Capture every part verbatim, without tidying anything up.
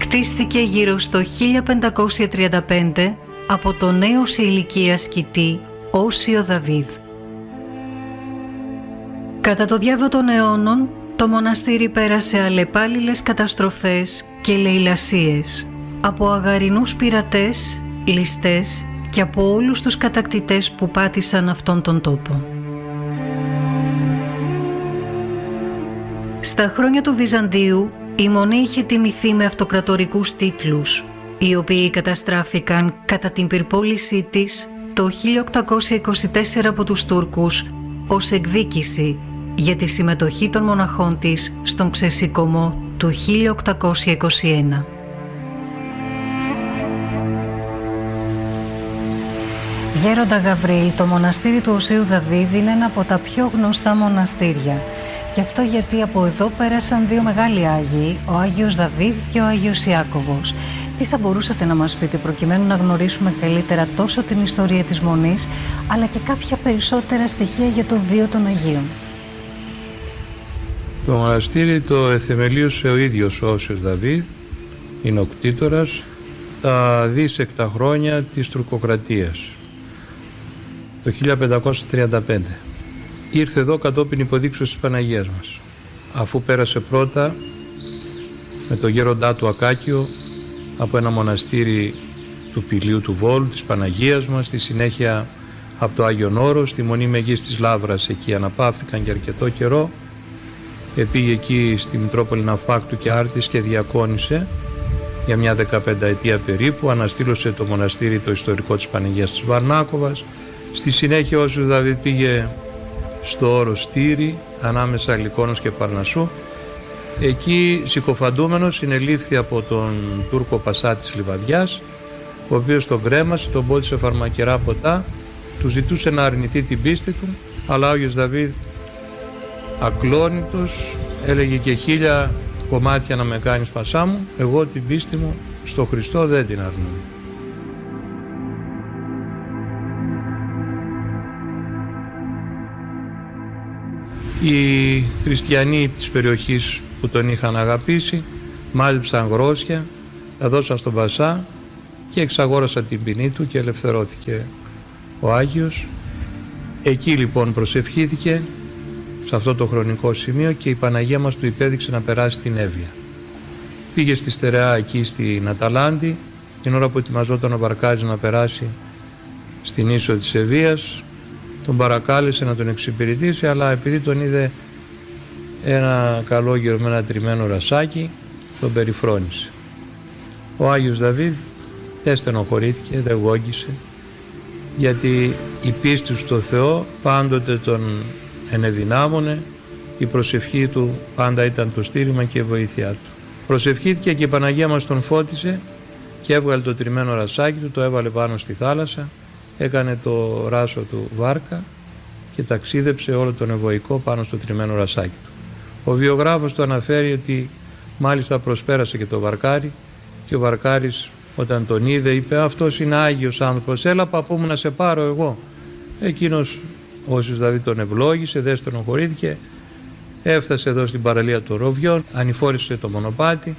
Κτίστηκε γύρω στο χίλια πεντακόσια τριάντα πέντε από τον νέο σε ηλικία σκητή Όσιο Δαβίδ. Κατά το διάβα των αιώνων, το μοναστήρι πέρασε αλλεπάλληλες καταστροφές και λαιλασίες από αγαρινούς πειρατές, ληστές και από όλους τους κατακτητές που πάτησαν αυτόν τον τόπο. Στα χρόνια του Βυζαντίου, η Μονή είχε τιμηθεί με αυτοκρατορικούς τίτλους, οι οποίοι καταστράφηκαν κατά την πυρπόλησή της το χίλια οκτακόσια είκοσι τέσσερα από τους Τούρκους ως εκδίκηση για τη συμμετοχή των μοναχών της στον ξεσηκωμό του χίλια οκτακόσια είκοσι ένα. Γέροντα Γαβρίλ, το μοναστήρι του Οσίου Δαβίδ είναι ένα από τα πιο γνωστά μοναστήρια. Και αυτό γιατί από εδώ πέρασαν δύο μεγάλοι Άγιοι, ο Άγιος Δαβίδ και ο Άγιος Ιάκωβος. Τι θα μπορούσατε να μας πείτε προκειμένου να γνωρίσουμε καλύτερα τόσο την ιστορία της Μονής, αλλά και κάποια περισσότερα στοιχεία για το βίο των Αγίων? Το μοναστήρι το εθεμελίωσε ο ίδιος ο Όσιος Δαβίδ, είναι ο κτήτορας, τα δίσεκτα χρόνια της τουρκοκρατίας, το χίλια πεντακόσια τριάντα πέντε. Ήρθε εδώ κατόπιν υποδείξεως της Παναγίας μας, αφού πέρασε πρώτα με το γέροντά του Ακάκιο από ένα μοναστήρι του Πηλίου του Βόλου, της Παναγίας μας, στη συνέχεια από το Άγιον Όρος, στη Μονή Μεγής της Λάβρας, εκεί αναπαύθηκαν για αρκετό καιρό. Πήγε εκεί στη Μητρόπολη Ναυπάκτου και Άρτης και διακόνησε για μια δεκαπενταετία περίπου, αναστήλωσε το μοναστήρι το ιστορικό της Παναγίας της Βαρνάκοβας. Στη συνέχεια ο Όσιος Δαβίδ πήγε στο Όρος Στήρι, ανάμεσα Λυκώνος και Παρνασσού. Εκεί συκοφαντούμενος συνελήφθη από τον Τούρκο Πασά της Λιβαδιάς, ο οποίος τον κρέμασε, τον πότισε φαρμακερά ποτά, του ζητούσε να αρνηθεί την πίστη του, αλλά ο Άγιος Δαβίδ ακλόνητος έλεγε και χίλια κομμάτια να με κάνεις Πασά μου, εγώ την πίστη μου στο Χριστό δεν την αρνούμαι. Οι χριστιανοί της περιοχής που τον είχαν αγαπήσει μάζεψαν γρόσια, τα δώσαν στον Πασά και εξαγόρασαν την ποινή του και ελευθερώθηκε ο Άγιος. Εκεί λοιπόν προσευχήθηκε σε αυτό το χρονικό σημείο και η Παναγία μας του υπέδειξε να περάσει την Εύβοια. Πήγε στη στερεά εκεί στην Αταλάντη, την ώρα που ετοιμαζόταν ο Βαρκάρης να περάσει στην ίσο της Εβίας. Τον παρακάλεσε να τον εξυπηρετήσει, αλλά επειδή τον είδε ένα καλόγερο με ένα τριμμένο ρασάκι, τον περιφρόνησε. Ο Άγιος Δαβίδ δεν στενοχωρήθηκε, δεν γόγγισε, γιατί η πίστη του στο Θεό πάντοτε τον ενεδυνάμωνε, η προσευχή του πάντα ήταν το στήριγμα και η βοήθειά του. Προσευχήθηκε και η Παναγία μας τον φώτισε και έβγαλε το τριμμένο ρασάκι του, το έβαλε πάνω στη θάλασσα, έκανε το ράσο του βάρκα και ταξίδεψε όλο τον ευωικό πάνω στο τριμμένο ρασάκι του. Ο βιογράφος του αναφέρει ότι μάλιστα προσπέρασε και το βαρκάρι και ο Βαρκάρης όταν τον είδε είπε «Αυτός είναι Άγιος άνθρωπος, έλα παππού μου να σε πάρω εγώ». Εκείνος ο Όσιος Δαβίδ τον ευλόγησε, δεν στενοχωρήθηκε, έφτασε εδώ στην παραλία των Ροβιών, ανηφόρησε το μονοπάτι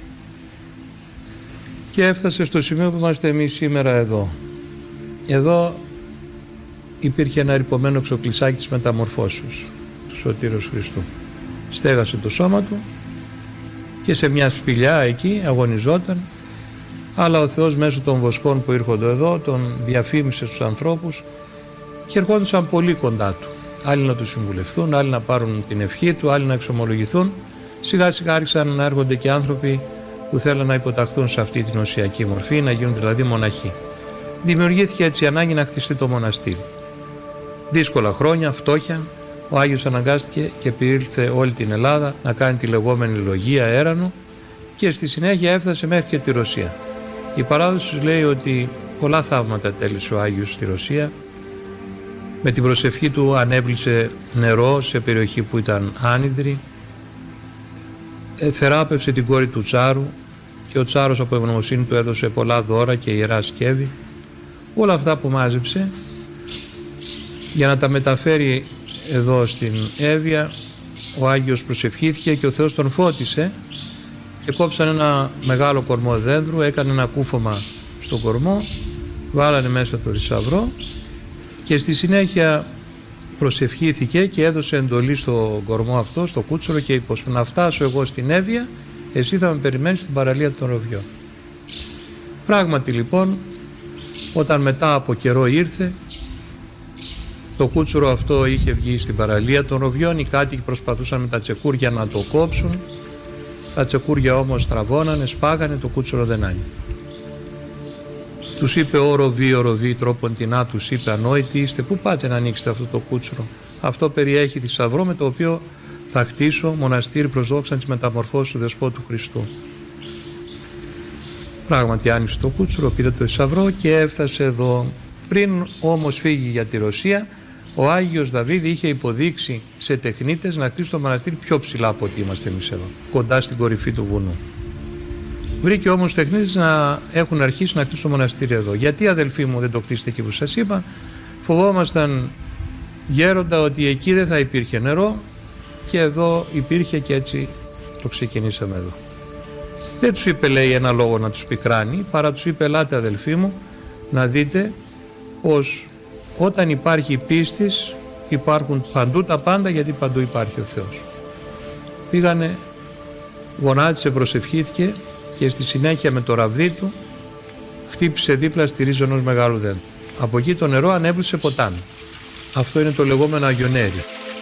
και έφτασε στο σημείο που είμαστε εμείς σήμερα εδώ. Εδώ υπήρχε ένα ρυπωμένο εξοκλεισάκι της μεταμορφώσεως του Σωτήρος Χριστού. Στέγασε το σώμα του και σε μια σπηλιά εκεί αγωνιζόταν, αλλά ο Θεός μέσω των βοσκών που ήρχονται εδώ τον διαφήμισε στους ανθρώπους και ερχόντουσαν πολύ κοντά του. Άλλοι να του συμβουλευτούν, άλλοι να πάρουν την ευχή του, άλλοι να εξομολογηθούν. Σιγά σιγά άρχισαν να έρχονται και άνθρωποι που θέλουν να υποταχθούν σε αυτή την οσιακή μορφή, να γίνουν δηλαδή μοναχοί. Δημιουργήθηκε έτσι η ανάγκη να χτιστεί το μοναστήρι. Δύσκολα χρόνια, φτώχεια, ο Άγιος αναγκάστηκε και περιήλθε όλη την Ελλάδα να κάνει τη λεγόμενη λογία έρανο και στη συνέχεια έφτασε μέχρι και τη Ρωσία. Η παράδοση λέει ότι πολλά θαύματα τέλειωσε ο Άγιος στη Ρωσία. Με την προσευχή του ανέβλησε νερό σε περιοχή που ήταν άνυδρη, θεράπευσε την κόρη του Τσάρου και ο Τσάρος από ευγνωμοσύνη του έδωσε πολλά δώρα και ιερά σκεύη. Όλα αυτά που μάζεψε για να τα μεταφέρει εδώ στην Εύβοια, ο Άγιος προσευχήθηκε και ο Θεός τον φώτισε και κόψαν ένα μεγάλο κορμό δέντρου, έκανε ένα κούφωμα στο κορμό, βάλανε μέσα το θησαυρό και στη συνέχεια προσευχήθηκε και έδωσε εντολή στο κορμό αυτό, στο κούτσουρο, και είπε: να φτάσω εγώ στην Εύβοια, εσύ θα με περιμένεις στην παραλία των Ροβιών. Πράγματι λοιπόν, όταν μετά από καιρό ήρθε, το κούτσουρο αυτό είχε βγει στην παραλία των Ροβιών, οι κάτοικοι προσπαθούσαν με τα τσεκούρια να το κόψουν, τα τσεκούρια όμως στραβώνανε, σπάγανε, το κούτσουρο δεν άνοιγε. Τους είπε: «Ω Ροβί, ω Ροβί, τρόπον τεινά», τους είπε: «Ανόητοι είστε, πού πάτε να ανοίξετε αυτό το κούτσουρο? Αυτό περιέχει θησαυρό με το οποίο θα χτίσω μοναστήρι προς δόξα της μεταμορφώσης του Δεσπότου Χριστού». Πράγματι άνοιξε το κούτσουρο, πήρε το θησαυρό και έφτασε εδώ. Πριν όμως φύγει για τη Ρωσία, ο Άγιος Δαβίδ είχε υποδείξει σε τεχνίτες να χτίσει το μοναστήρι πιο ψηλά από ό,τι είμαστε εμείς εδώ, κοντά στην κορυφή του βουνού. Βρήκε όμως τεχνίτες να έχουν αρχίσει να χτίσουν το μοναστήρι εδώ. «Γιατί, αδελφοί μου, δεν το χτίσετε εκεί που σας είπα?» «Φοβόμασταν, γέροντα, ότι εκεί δεν θα υπήρχε νερό και εδώ υπήρχε και έτσι το ξεκινήσαμε εδώ». Δεν τους είπε, λέει, ένα λόγο να τους πικράνει, παρά τους είπε: «Ελάτε, αδελφοί μου, να δείτε πως όταν υπάρχει πίστης υπάρχουν παντού τα πάντα, γιατί παντού υπάρχει ο Θεός». Πήγανε, γονάτισε, προσευχήθηκε και στη συνέχεια με το ραβδί του χτύπησε δίπλα στη ρίζα ενός μεγάλου δέντρου. Από εκεί το νερό ανέβησε ποτάμι. Αυτό είναι το λεγόμενο Αγιονέρι.